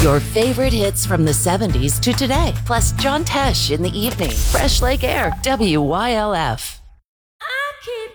Your favorite hits from the 70s to today, plus John Tesh in the evening. Fresh Lake Air, WYLF. I keep